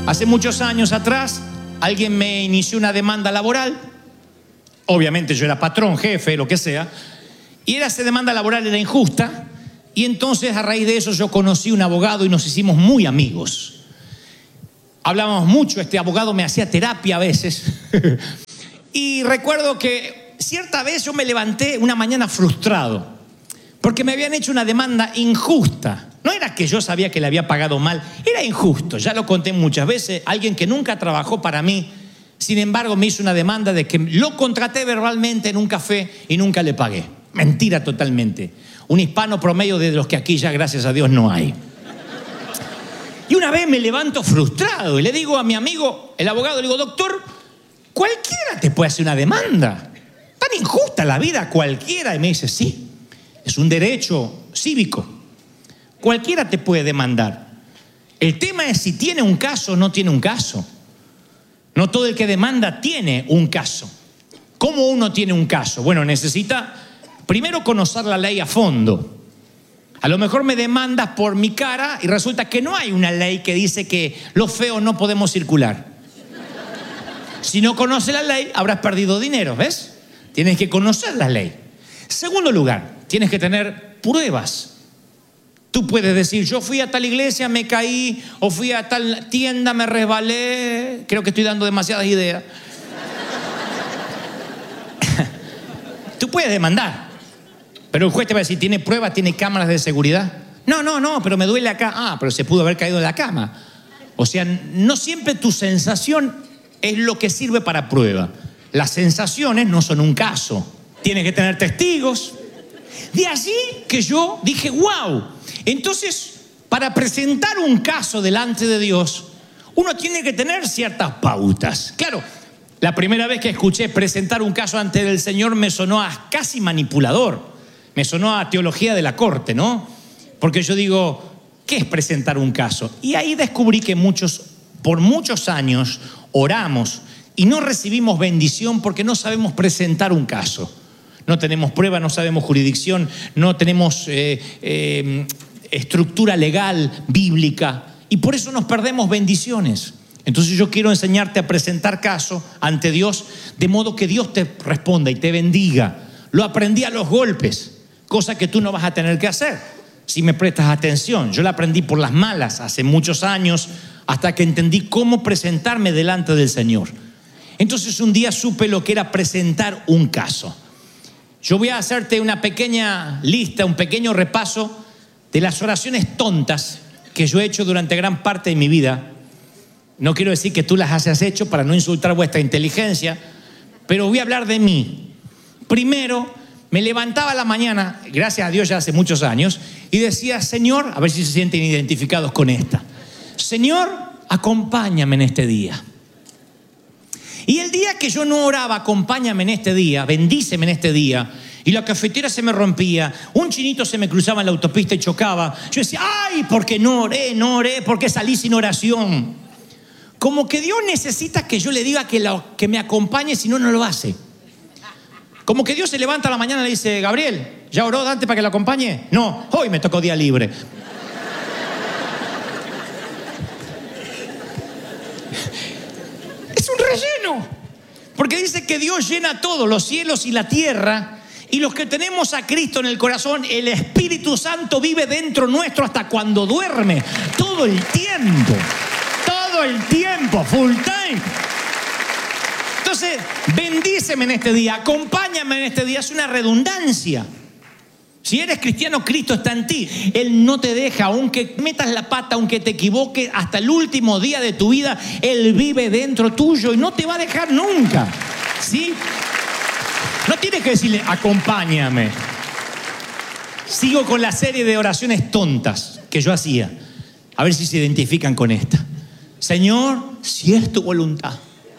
Hace muchos años atrás, alguien me inició una demanda laboral. Obviamente yo era patrón, jefe, lo que sea. Y esa demanda laboral era injusta. Y entonces a raíz de eso yo conocí un abogado y nos hicimos muy amigos. Hablábamos mucho, este abogado me hacía terapia a veces. Y recuerdo que cierta vez yo me levanté una mañana frustrado, porque me habían hecho una demanda injusta. No era que yo sabía que le había pagado mal, era injusto. Ya lo conté muchas veces. Alguien que nunca trabajó para mí, sin embargo, me hizo una demanda de que lo contraté verbalmente en un café y nunca le pagué. Mentira totalmente. Un hispano promedio de los que aquí ya, gracias a Dios, no hay. Y una vez me levanto frustrado y le digo a mi amigo, el abogado, le digo, doctor, cualquiera te puede hacer una demanda. Tan injusta la vida, cualquiera. Y me dice, sí, es un derecho cívico. Cualquiera te puede demandar. El tema es si tiene un caso o no tiene un caso. No todo el que demanda tiene un caso. ¿Cómo uno tiene un caso? Bueno, necesita primero conocer la ley a fondo. A lo mejor me demandas por mi cara y resulta que no hay una ley que dice que los feos no podemos circular. Si no conoces la ley, habrás perdido dinero, ¿ves? Tienes que conocer la ley. Segundo lugar, tienes que tener pruebas. Tú puedes decir, yo fui a tal iglesia, me caí, o fui a tal tienda, me resbalé. Creo que estoy dando demasiadas ideas. Tú puedes demandar, pero el juez te va a decir, ¿tiene pruebas? ¿Tiene cámaras de seguridad? No, pero me duele acá. Pero se pudo haber caído de la cama. O sea, no siempre tu sensación es lo que sirve para prueba. Las sensaciones no son un caso. Tienes que tener testigos. De allí que yo dije, wow. Entonces, para presentar un caso delante de Dios, uno tiene que tener ciertas pautas. Claro, la primera vez que escuché presentar un caso ante el Señor me sonó a casi manipulador. Me sonó a teología de la corte, ¿no? Porque yo digo, ¿qué es presentar un caso? Y ahí descubrí que por muchos años oramos y no recibimos bendición porque no sabemos presentar un caso. No tenemos prueba, no sabemos jurisdicción, no tenemos estructura legal, bíblica, y por eso nos perdemos bendiciones. Entonces yo quiero enseñarte a presentar caso ante Dios, de modo que Dios te responda y te bendiga. Lo aprendí a los golpes, cosa que tú no vas a tener que hacer si me prestas atención. Yo la aprendí por las malas hace muchos años, hasta que entendí cómo presentarme delante del Señor. Entonces un día supe lo que era presentar un caso. Yo voy a hacerte una pequeña lista, un pequeño repaso de las oraciones tontas que yo he hecho durante gran parte de mi vida. No quiero decir que tú las hayas hecho para no insultar vuestra inteligencia, pero voy a hablar de mí. Primero, me levantaba a la mañana, gracias a Dios ya hace muchos años, y decía, Señor, a ver si se sienten identificados con esta. Señor, acompáñame en este día. Y el día que yo no oraba, acompáñame en este día, bendíceme en este día, y la cafetera se me rompía, un chinito se me cruzaba en la autopista y chocaba, yo decía, ay, ¿por qué no oré? ¿Por qué salí sin oración? Como que Dios necesita que yo le diga que me acompañe, si no, no lo hace. Como que Dios se levanta a la mañana y le dice, Gabriel, ¿ya oró Dante para que lo acompañe? No, hoy me tocó día libre. Es un relleno, porque dice que Dios llena todo, los cielos y la tierra, y los que tenemos a Cristo en el corazón, el Espíritu Santo vive dentro nuestro hasta cuando duerme, todo el tiempo, full time. Entonces, bendíceme en este día, acompáñame en este día, es una redundancia. Si eres cristiano, Cristo está en ti. Él no te deja, aunque metas la pata, aunque te equivoques, hasta el último día de tu vida, Él vive dentro tuyo y no te va a dejar nunca. ¿Sí? No tienes que decirle, acompáñame. Sigo con la serie de oraciones tontas que yo hacía. A ver si se identifican con esta. Señor, si es tu voluntad.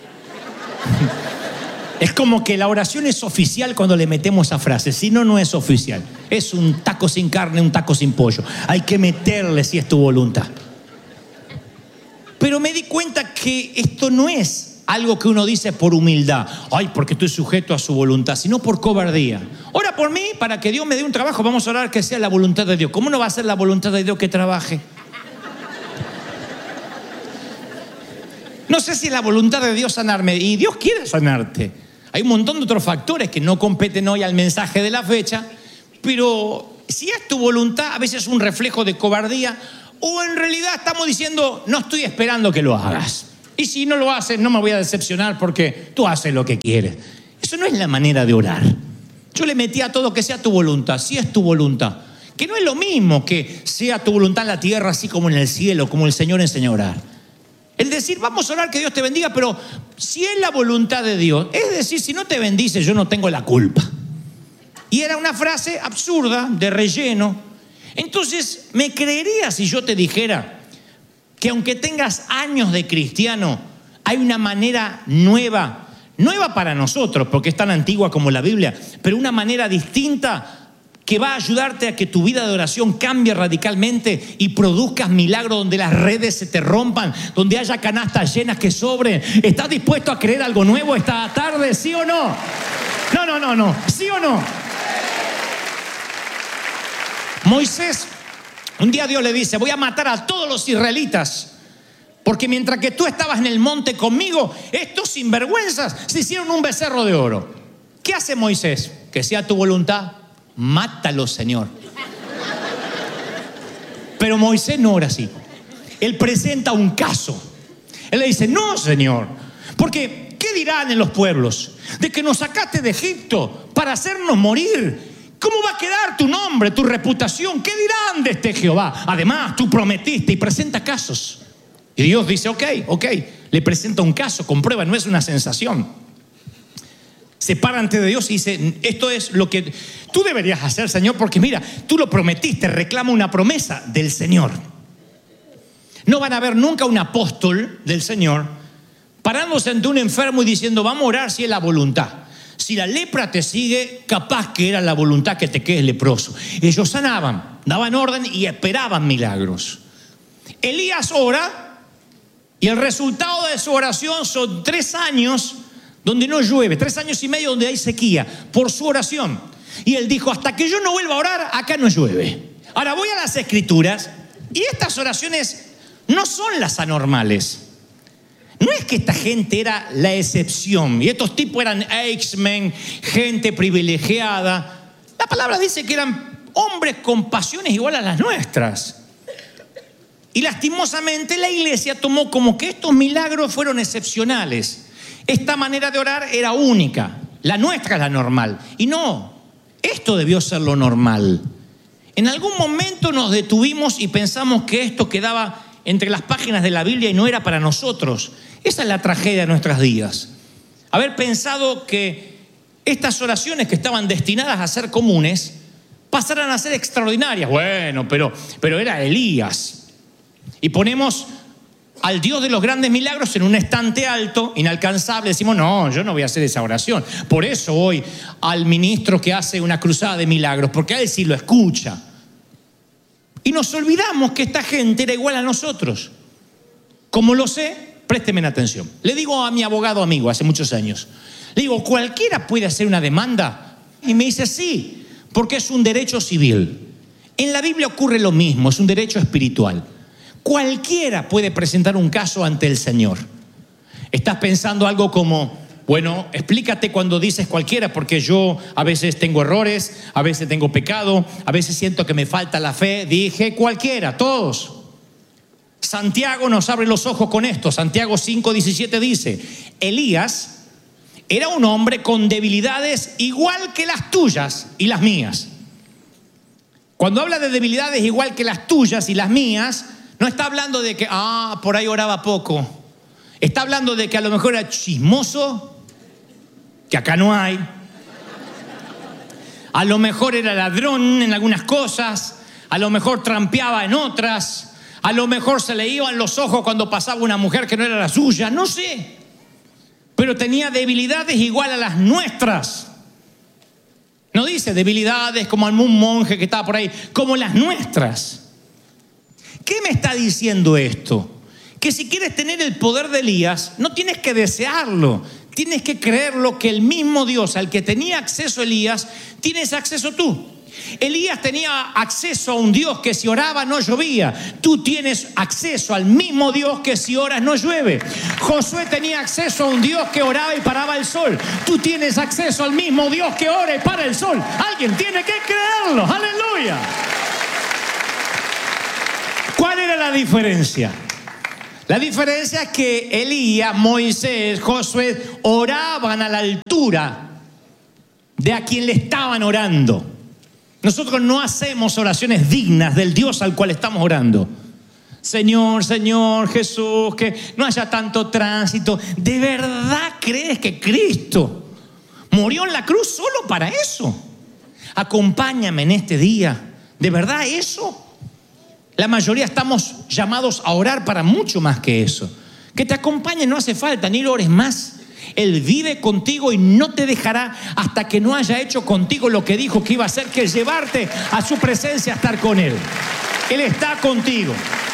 Es como que la oración es oficial cuando le metemos esa frase. Si no, no es oficial. Es un taco sin carne, un taco sin pollo. Hay que meterle si es tu voluntad. Pero me di cuenta que esto no es algo que uno dice por humildad. Ay, porque estoy sujeto a su voluntad. Sino por cobardía. Ora por mí para que Dios me dé un trabajo. Vamos a orar que sea la voluntad de Dios. ¿Cómo no va a ser la voluntad de Dios que trabaje? No sé si es la voluntad de Dios sanarme. Y Dios quiere sanarte. Hay un montón de otros factores que no competen hoy al mensaje de la fecha, pero si es tu voluntad, a veces es un reflejo de cobardía, o en realidad estamos diciendo, no estoy esperando que lo hagas. Y si no lo haces, no me voy a decepcionar porque tú haces lo que quieres. Eso no es la manera de orar. Yo le metí a todo que sea tu voluntad, si es tu voluntad. Que no es lo mismo que sea tu voluntad en la tierra, así como en el cielo, como el Señor enseñó a orar. El decir, vamos a orar que Dios te bendiga, pero si es la voluntad de Dios, es decir, si no te bendice, yo no tengo la culpa. Y era una frase absurda, de relleno. Entonces, ¿me creerías si yo te dijera que aunque tengas años de cristiano, hay una manera nueva para nosotros, porque es tan antigua como la Biblia, pero una manera distinta que va a ayudarte a que tu vida de oración cambie radicalmente y produzcas milagros donde las redes se te rompan, donde haya canastas llenas que sobren? ¿Estás dispuesto a creer algo nuevo esta tarde, sí o no? No, ¿sí o no? Moisés, un día Dios le dice, voy a matar a todos los israelitas, porque mientras que tú estabas en el monte conmigo, estos sinvergüenzas se hicieron un becerro de oro. ¿Qué hace Moisés? Que sea tu voluntad. Mátalo, Señor. Pero Moisés no ora así. Él presenta un caso. Él le dice, no, Señor, porque ¿qué dirán en los pueblos? De que nos sacaste de Egipto para hacernos morir. ¿Cómo va a quedar tu nombre, tu reputación? ¿Qué dirán de este Jehová? Además, tú prometiste, y presenta casos. Y Dios dice, ok, le presenta un caso, comprueba, no es una sensación. Se para ante Dios y dice, esto es lo que tú deberías hacer, Señor, porque mira, tú lo prometiste, reclama una promesa del Señor. No van a ver nunca un apóstol del Señor parándose ante un enfermo y diciendo, vamos a orar si es la voluntad. Si la lepra te sigue, capaz que era la voluntad que te quedes leproso. Ellos sanaban, daban orden y esperaban milagros. Elías ora y el resultado de su oración son 3 años donde no llueve, 3 años y medio donde hay sequía, por su oración. Y él dijo, hasta que yo no vuelva a orar, acá no llueve. Ahora voy a las Escrituras, y estas oraciones no son las anormales. No es que esta gente era la excepción, y estos tipos eran X-Men, gente privilegiada. La palabra dice que eran hombres con pasiones iguales a las nuestras. Y lastimosamente la iglesia tomó como que estos milagros fueron excepcionales. Esta manera de orar era única, la nuestra es la normal. Y no, esto debió ser lo normal. En algún momento nos detuvimos y pensamos que esto quedaba entre las páginas de la Biblia y no era para nosotros. Esa es la tragedia de nuestros días. Haber pensado que estas oraciones que estaban destinadas a ser comunes pasaran a ser extraordinarias. Bueno, pero era Elías. Y ponemos al Dios de los grandes milagros en un estante alto, inalcanzable. Decimos, no, yo no voy a hacer esa oración. Por eso voy al ministro que hace una cruzada de milagros, porque a él sí lo escucha. Y nos olvidamos que esta gente era igual a nosotros. Como lo sé, présteme atención. Le digo a mi abogado amigo hace muchos años, le digo, ¿cualquiera puede hacer una demanda? Y me dice, sí, porque es un derecho civil. En la Biblia ocurre lo mismo, es un derecho espiritual. Cualquiera puede presentar un caso ante el Señor. Estás pensando algo como, bueno, explícate cuando dices cualquiera, porque yo a veces tengo errores, a veces tengo pecado, a veces siento que me falta la fe. Dije cualquiera, todos. Santiago nos abre los ojos con esto. Santiago 5:17 dice, Elías era un hombre con debilidades igual que las tuyas y las mías. Cuando habla de debilidades igual que las tuyas y las mías, no está hablando de que, por ahí oraba poco. Está hablando de que a lo mejor era chismoso, que acá no hay. A lo mejor era ladrón en algunas cosas. A lo mejor trampeaba en otras. A lo mejor se le iban los ojos cuando pasaba una mujer que no era la suya. No sé. Pero tenía debilidades igual a las nuestras. No dice debilidades como algún monje que estaba por ahí, como las nuestras. ¿Qué me está diciendo esto? Que si quieres tener el poder de Elías, no tienes que desearlo, tienes que creerlo, que el mismo Dios al que tenía acceso Elías, tienes acceso tú. Elías tenía acceso a un Dios que si oraba no llovía. Tú tienes acceso al mismo Dios que si oras no llueve. Josué tenía acceso a un Dios que oraba y paraba el sol. Tú tienes acceso al mismo Dios que ora y para el sol. Alguien tiene que creerlo. ¡Aleluya! ¿Cuál era la diferencia? La diferencia es que Elías, Moisés, Josué oraban a la altura de a quien le estaban orando. Nosotros no hacemos oraciones dignas del Dios al cual estamos orando. Señor, Señor, Jesús, que no haya tanto tránsito. ¿De verdad crees que Cristo murió en la cruz solo para eso? Acompáñame en este día. ¿De verdad eso? La mayoría estamos llamados a orar para mucho más que eso. Que te acompañe no hace falta, ni lo ores más. Él vive contigo y no te dejará hasta que no haya hecho contigo lo que dijo que iba a hacer, que es llevarte a su presencia a estar con Él. Él está contigo.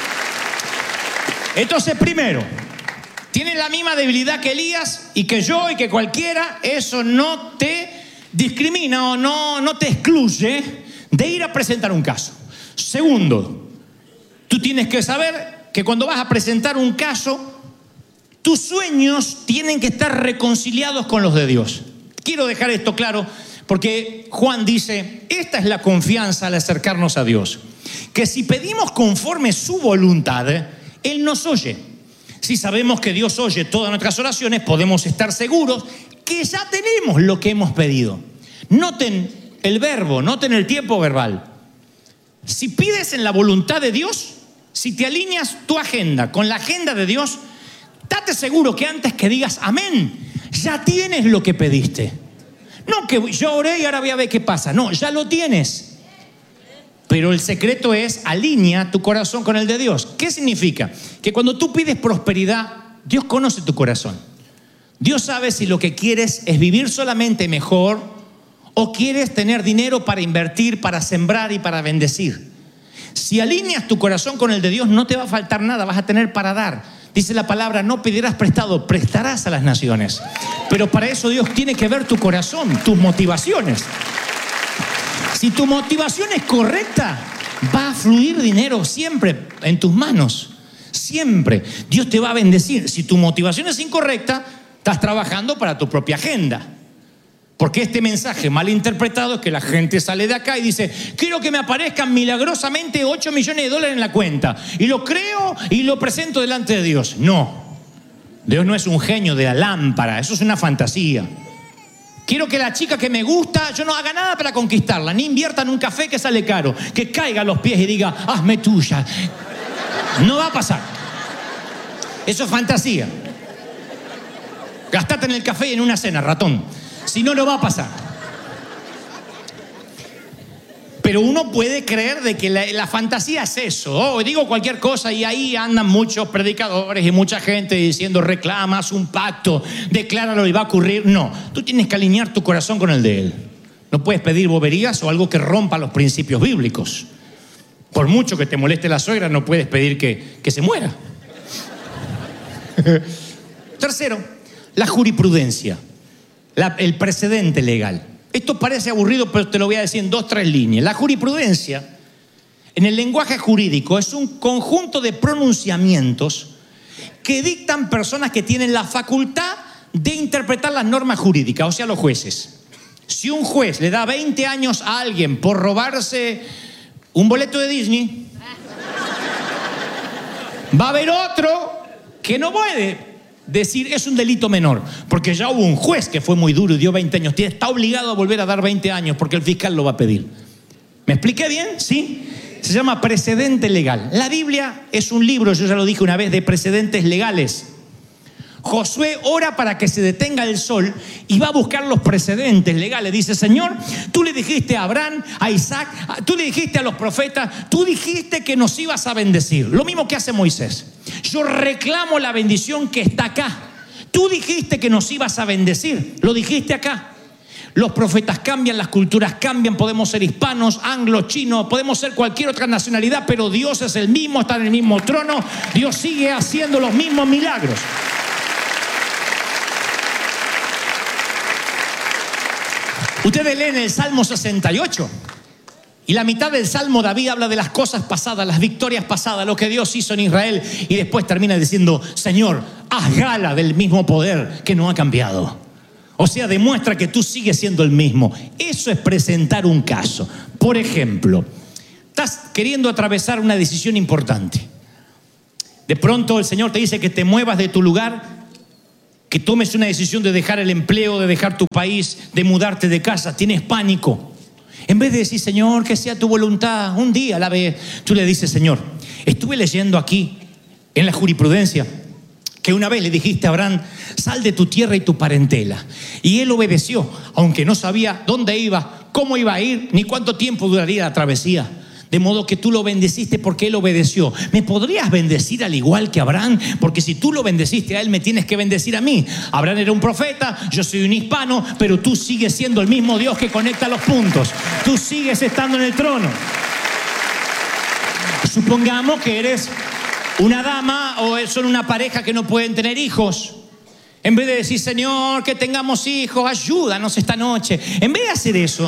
Entonces, primero, tienes la misma debilidad que Elías y que yo y que cualquiera. Eso no te discrimina o no te excluye de ir a presentar un caso. Segundo, tú tienes que saber que cuando vas a presentar un caso, tus sueños tienen que estar reconciliados con los de Dios. Quiero dejar esto claro porque Juan dice, esta es la confianza al acercarnos a Dios, que si pedimos conforme su voluntad, Él nos oye. Si sabemos que Dios oye todas nuestras oraciones, podemos estar seguros que ya tenemos lo que hemos pedido. Noten el verbo, noten el tiempo verbal. Si pides en la voluntad de Dios, si te alineas tu agenda con la agenda de Dios, date seguro que antes que digas amén, ya tienes lo que pediste. No que yo oré y ahora voy a ver qué pasa. No, ya lo tienes. Pero el secreto es alinea tu corazón con el de Dios. ¿Qué significa? Que cuando tú pides prosperidad, Dios conoce tu corazón. Dios sabe si lo que quieres es vivir solamente mejor o quieres tener dinero para invertir, para sembrar y para bendecir. Si alineas tu corazón con el de Dios, no te va a faltar nada, vas a tener para dar. Dice la palabra, no pedirás prestado, prestarás a las naciones. Pero para eso Dios tiene que ver tu corazón, tus motivaciones. Si tu motivación es correcta, va a fluir dinero siempre en tus manos. Siempre. Dios te va a bendecir. Si tu motivación es incorrecta, estás trabajando para tu propia agenda. Porque este mensaje mal interpretado es que la gente sale de acá y dice, quiero que me aparezcan milagrosamente 8 millones de dólares en la cuenta. Y lo creo y lo presento delante de Dios. No. Dios no es un genio de la lámpara. Eso es una fantasía. Quiero que la chica que me gusta, yo no haga nada para conquistarla. Ni invierta en un café que sale caro. Que caiga a los pies y diga, hazme tuya. No va a pasar. Eso es fantasía. Gastate en el café y en una cena, ratón. Si no, no va a pasar. Pero uno puede creer de que la fantasía es eso. Oh, digo cualquier cosa y ahí andan muchos predicadores y mucha gente diciendo reclamas un pacto, decláralo y va a ocurrir. No, tú tienes que alinear tu corazón con el de Él. No puedes pedir boberías o algo que rompa los principios bíblicos. Por mucho que te moleste la suegra, no puedes pedir que se muera. Tercero, la jurisprudencia. El precedente legal. Esto parece aburrido, pero te lo voy a decir en 2 o 3 líneas. La jurisprudencia, en el lenguaje jurídico, es un conjunto de pronunciamientos que dictan personas que tienen la facultad de interpretar las normas jurídicas, o sea, los jueces. Si un juez le da 20 años a alguien por robarse un boleto de Disney, va a haber otro que no puede decir es un delito menor, porque ya hubo un juez que fue muy duro y dio 20 años. Está obligado a volver a dar 20 años porque el fiscal lo va a pedir. ¿Me expliqué bien? ¿Sí? Se llama precedente legal. La Biblia es un libro, yo ya lo dije una vez, de precedentes legales. Josué ora para que se detenga el sol y va a buscar los precedentes legales. Dice, Señor, tú le dijiste a Abraham, a Isaac, tú le dijiste a los profetas, tú dijiste que nos ibas a bendecir. Lo mismo que hace Moisés. Yo reclamo la bendición que está acá. Tú dijiste que nos ibas a bendecir. Lo dijiste acá. Los profetas cambian, las culturas cambian. Podemos ser hispanos, anglos, chinos, podemos ser cualquier otra nacionalidad, pero Dios es el mismo, está en el mismo trono. Dios sigue haciendo los mismos milagros. Ustedes leen el Salmo 68 Y la mitad del Salmo David habla de las cosas pasadas, las victorias pasadas, lo que Dios hizo en Israel. Y después termina diciendo, Señor, haz gala del mismo poder que no ha cambiado. O sea, demuestra que tú sigues siendo el mismo. Eso es presentar un caso. Por ejemplo, estás queriendo atravesar una decisión importante. De pronto el Señor te dice que te muevas de tu lugar, que tomes una decisión de dejar el empleo, de dejar tu país, de mudarte de casa. Tienes pánico. En vez de decir, Señor, que sea tu voluntad, un día a la vez, tú le dices, Señor, estuve leyendo aquí en la jurisprudencia que una vez le dijiste a Abraham, sal de tu tierra y tu parentela. Y él obedeció, aunque no sabía dónde iba, cómo iba a ir, ni cuánto tiempo duraría la travesía. De modo que tú lo bendeciste porque él obedeció. ¿Me podrías bendecir al igual que Abraham? Porque si tú lo bendeciste a él, me tienes que bendecir a mí. Abraham era un profeta, yo soy un hispano, pero tú sigues siendo el mismo Dios que conecta los puntos. Tú sigues estando en el trono. Supongamos que eres una dama o son una pareja que no pueden tener hijos. En vez de decir, Señor, que tengamos hijos, ayúdanos esta noche. En vez de hacer eso,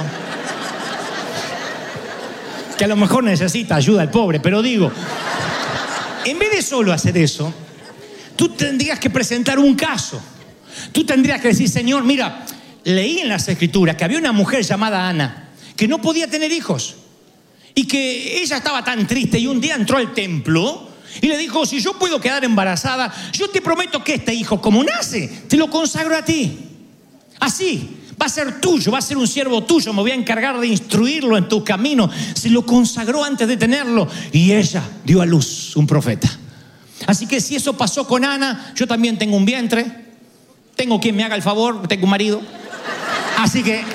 que a lo mejor necesita ayuda el pobre, pero digo, en vez de solo hacer eso, tú tendrías que presentar un caso. Tú tendrías que decir, Señor, mira, leí en las Escrituras que había una mujer llamada Ana que no podía tener hijos y que ella estaba tan triste y un día entró al templo y le dijo, si yo puedo quedar embarazada, yo te prometo que este hijo, como nace, te lo consagro a ti. Así. Va a ser tuyo, va a ser un siervo tuyo, me voy a encargar de instruirlo en tu camino. Se lo consagró antes de tenerlo y ella dio a luz un profeta. Así que si eso pasó con Ana, yo también tengo un vientre, tengo quien me haga el favor, tengo un marido. Así que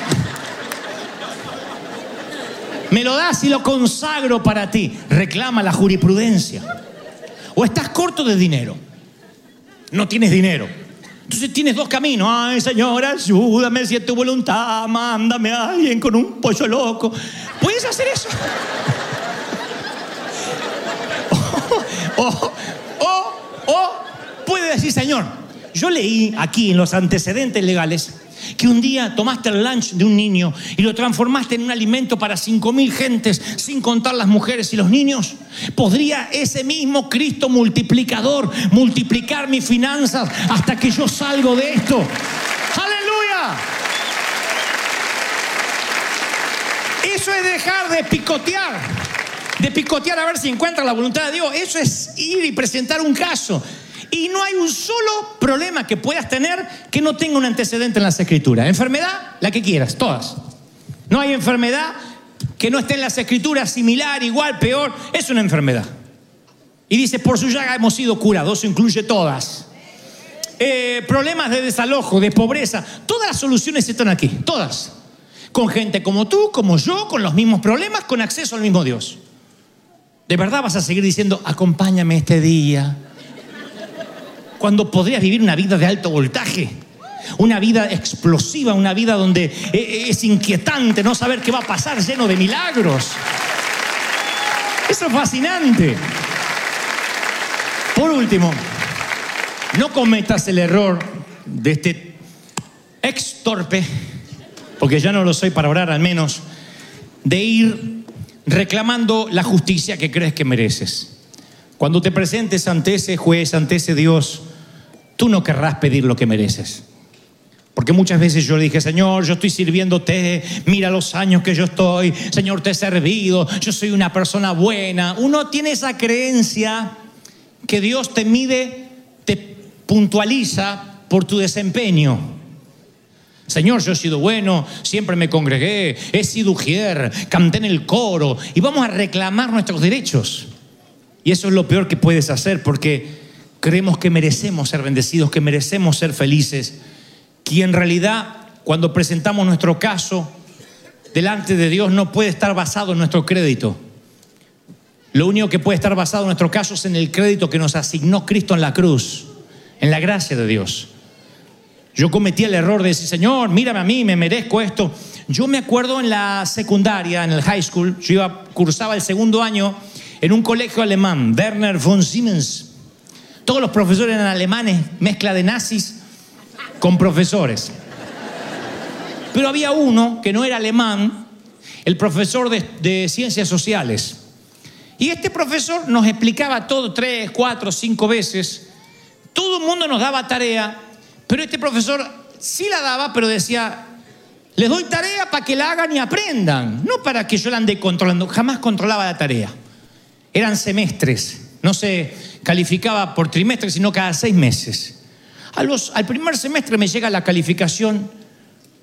me lo das y lo consagro para ti. Reclama la jurisprudencia. O estás corto de dinero, no tienes dinero. Entonces tienes dos caminos. Ay, Señor, ayúdame, si es tu voluntad, mándame a alguien con un pollo loco. ¿Puedes hacer eso? O puedes decir, Señor, yo leí aquí en los antecedentes legales que un día tomaste el lunch de un niño y lo transformaste en un alimento para 5,000 gentes, sin contar las mujeres y los niños. ¿Podría ese mismo Cristo multiplicador multiplicar mis finanzas hasta que yo salgo de esto? ¡Aleluya! Eso es dejar de picotear a ver si encuentra la voluntad de Dios. Eso es ir y presentar un caso. Y no hay un solo problema que puedas tener que no tenga un antecedente en las Escrituras. Enfermedad, la que quieras, todas. No hay enfermedad que no esté en las Escrituras, similar, igual, peor. Es una enfermedad. Y dice, por su llaga hemos sido curados. Eso incluye todas. Problemas de desalojo, de pobreza. Todas las soluciones están aquí, todas. Con gente como tú, como yo, con los mismos problemas, con acceso al mismo Dios. ¿De verdad vas a seguir diciendo, acompáñame este día? Cuando podrías vivir una vida de alto voltaje, una vida explosiva, una vida donde es inquietante no saber qué va a pasar, lleno de milagros. Eso es fascinante. Por último, no cometas el error de este ex torpe, porque ya no lo soy para orar al menos, de ir reclamando la justicia que crees que mereces. Cuando te presentes ante ese juez, ante ese Dios, tú no querrás pedir lo que mereces. Porque muchas veces yo le dije, Señor, yo estoy sirviéndote, mira los años que yo estoy, Señor, te he servido, yo soy una persona buena. Uno tiene esa creencia que Dios te mide, te puntualiza por tu desempeño. Señor, yo he sido bueno, siempre me congregué, he sido ujier, canté en el coro, y vamos a reclamar nuestros derechos. Y eso es lo peor que puedes hacer, porque creemos que merecemos ser bendecidos, que merecemos ser felices, y en realidad cuando presentamos nuestro caso delante de Dios no puede estar basado en nuestro crédito. Lo único que puede estar basado en nuestro caso es en el crédito que nos asignó Cristo en la cruz, en la gracia de Dios. Yo cometí el error de decir, Señor, mírame a mí, me merezco esto. Yo me acuerdo en la secundaria, en el high school, cursaba el segundo año en un colegio alemán, Werner von Siemens. Todos los profesores eran alemanes, mezcla de nazis con profesores. Pero había uno que no era alemán el profesor de Ciencias Sociales. Y este profesor nos explicaba todo 3, 4, 5 veces. Todo el mundo nos daba tarea, pero este profesor sí la daba, pero decía, les doy tarea para que la hagan y aprendan, no para que yo la ande controlando. Jamás controlaba la tarea. Eran semestres, no se calificaba por trimestre, sino cada 6 meses. Al primer semestre me llega la calificación